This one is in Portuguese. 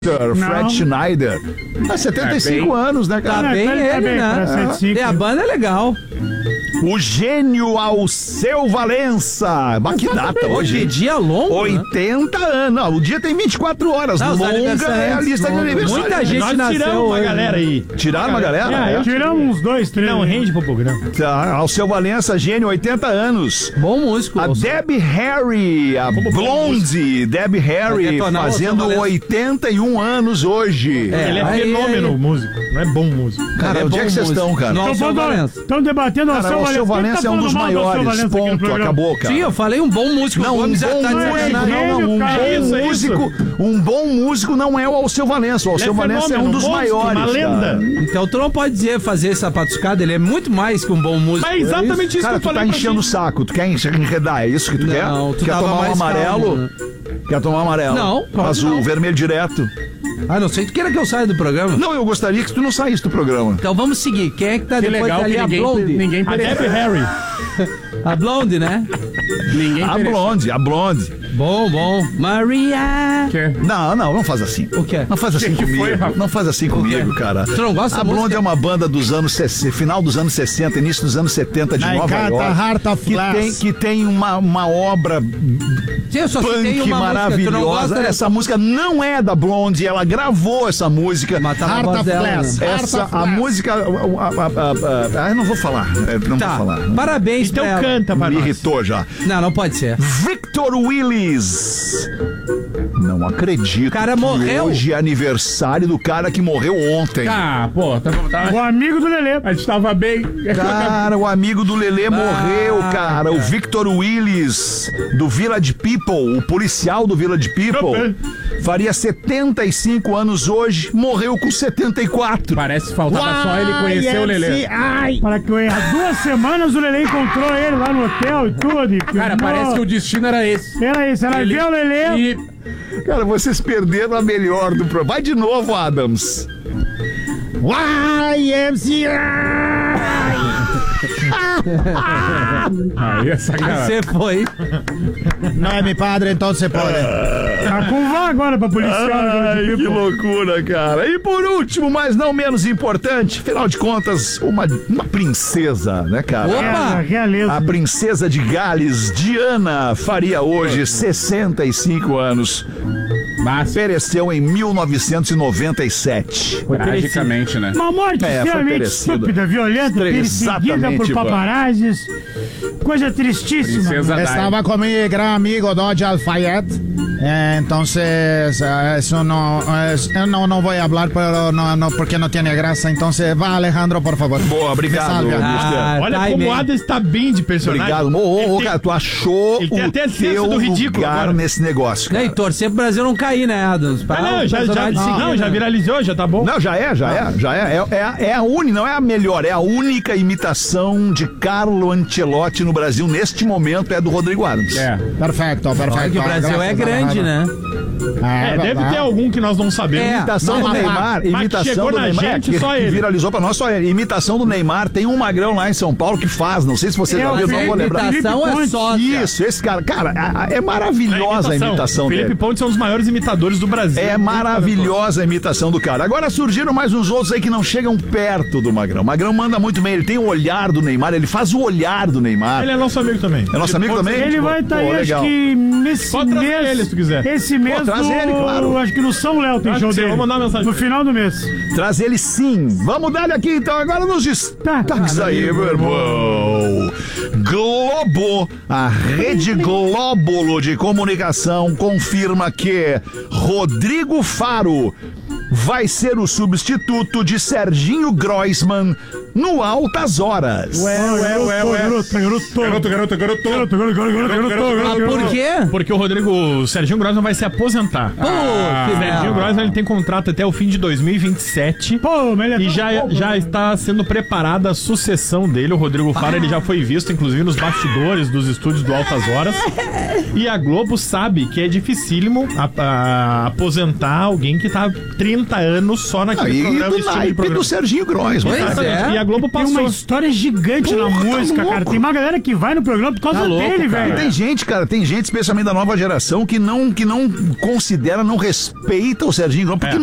Fred Schneider. 75 anos, né, cara? Tá bem ele, né? E a banda é legal. O gênio Alceu Valença. Bah, que data hoje. Hoje dia longo, 80 anos. Não, o dia tem 24 horas. Não, longa é a lista de aniversário. Muita gente Nós nasceu tiramos uma hoje, galera aí. Tiraram uma galera? Tiramos uns 2, 3. Não, rende pro programa. Tá, Alceu Valença, gênio, 80 anos. Bom músico. A Debbie Harry, a Blonde, Debbie Harry, fazendo 81 anos hoje. Ele é fenômeno músico, não é bom músico. Cara, onde é que vocês estão, cara? Estão debatendo Cara, o Alceu Valença é um dos maiores. Ponto, acabou, cara. Sim, eu falei um bom músico. Não, um bom músico não é o Alceu Valença. O Alceu Valença é um dos maiores. Uma lenda. Então tu não pode fazer essa patuscada, ele é muito mais que um bom músico. Mas é exatamente isso cara, que eu falei. Tu tá enchendo o saco, tu quer enredar, é isso que tu quer? Não, tu quer tava tomar um mais amarelo? calmo, né? Quer tomar um amarelo? Não, azul, não. vermelho direto. Ah, não sei, tu queira que eu saia do programa? Não, eu gostaria que tu não saísse do programa. Então vamos seguir. Quem é que tá depois legal ali? que A Blonde. ninguém a Debbie Harry. A Blonde, né? Ninguém A Blonde. Bom. Maria. Não faz assim. O quê? Não faz assim comigo. Não faz assim comigo, cara. Tu não gosta A da Blonde música? é uma banda dos anos 60, final dos anos 60, início dos anos 70 de Nova York. Que tem uma obra Sim, eu só citei punk uma maravilhosa. música. Tu não gosta Essa música não é da Blonde, ela gravou essa música. Mas tá na voz dela, né? A música. Eu não vou falar. Não vou falar. Parabéns Então pra ela. canta pra Me nós. irritou já. Não pode ser. Victor Willis. Não acredito. Cara, que morreu. Hoje é aniversário do cara que morreu ontem. Ah, pô, tá. O amigo do Lelê. A gente tava bem. Cara, o amigo do Lelê morreu, cara. O Victor Willis, do Village People, o policial do Village People, faria 75 anos hoje, morreu com 74. Parece que faltava só ele conhecer o Lelê. Para que há 2 semanas o Lelê encontrou ele lá no hotel e tudo. Cara, parece que o destino era esse. Era isso, ela viu o Lelê. Cara, vocês perderam a melhor do programa. Vai de novo, Adams. Aí é sacanagem. Você foi. Não é meu padre, então você pode. Tá com vá agora pra policial. Ai, que loucura, cara. E por último, mas não menos importante, afinal de contas, uma princesa, né, cara? Opa! Realeza. A princesa de Gales, Diana, faria hoje 65 anos. Mas Pereceu em 1997. tragicamente, né? Uma morte foi extremamente perecida. estúpida, violenta, perseguida Exatamente, por Ivan. paparazzis. Coisa tristíssima. Princesa Diana. Estaba con mi gran amigo Dodge Alfayette. Entonces, eso no voy a hablar, pero no, porque no tiene graça. Entonces, va, Alejandro, por favor. Boa, obrigado, Me salve. Mister. Olha tá como aí, o Adam está bem de personagem. Obrigado. Cara, tu achou ele tem o até senso teu do ridículo lugar agora. nesse negócio, cara. E torcer pro Brasil não cair, né, Adams? Já viralizou, já tá bom. Não, já é. É a única, não é a melhor, é a única imitação de Carlo Ancelotti no Brasil neste momento é do Rodrigo Adams. Perfeito. Olha que o Brasil é grande, né? Deve ter algum que nós não sabemos. Imitação do Neymar, chegou na gente, só ele. viralizou pra nós, só ele. Imitação do Neymar, tem um magrão lá em São Paulo que faz, não sei se você já viu, não vou lembrar. Imitação é sócia. Isso, esse cara, é maravilhosa a imitação Felipe dele. Pontes é um dos maiores imitadores do Brasil. É maravilhosa a imitação do cara. Agora surgiram mais uns outros aí que não chegam perto do Magrão. O Magrão manda muito bem, ele tem o olhar do Neymar, ele faz o olhar do Neymar. Ele é nosso amigo também. É nosso amigo também? Ele vai estar aí, legal. acho que nesse Pode trazer mês. ele, se tu quiser. Esse mês traz ele, claro. acho que no São Léo tem Acho show que sim, dele. vou mandar uma mensagem No pra ele. final do mês. Traz ele sim. Vamos dar ele aqui então, agora nos destaques aí, meu irmão. Globo, a Rede Glóbulo de Comunicação confirma que Rodrigo Faro vai ser o substituto de Serginho Groisman no Altas Horas. Garoto. Ah, por quê? Porque o Serginho Groisman vai se aposentar. Pô, que O Serginho merda. Groisman ele tem contrato até o fim de 2027. Pô, mas ele é E tão bom, já né? está sendo preparada a sucessão dele. O Rodrigo Faro ele já foi visto, inclusive, nos bastidores dos estúdios do Altas Horas. E a Globo sabe que é dificílimo aposentar alguém que tá há 30 anos só naquele Aí programa, do estilo de naipe programa. do Serginho Groisman. Pois Exatamente. é. E a Globo Tem uma passou. história gigante na música, cara. Tem uma galera que vai no programa por causa dele, velho. Tem gente, cara, especialmente da nova geração, que não considera, não respeita o Serginho Grosso, porque